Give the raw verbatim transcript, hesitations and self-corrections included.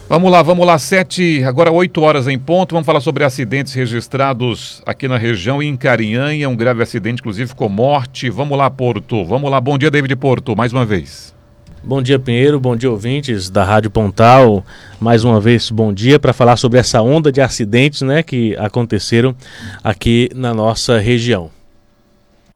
Vamos lá, vamos lá, sete, agora oito horas em ponto, vamos falar sobre acidentes registrados aqui na região, em Carinhanha, um grave acidente, inclusive com morte. Vamos lá, Porto, vamos lá, bom dia, David Porto, mais uma vez. Bom dia, Pinheiro, bom dia, ouvintes da Rádio Pontal, mais uma vez, bom dia, para falar sobre essa onda de acidentes, né, que aconteceram aqui na nossa região.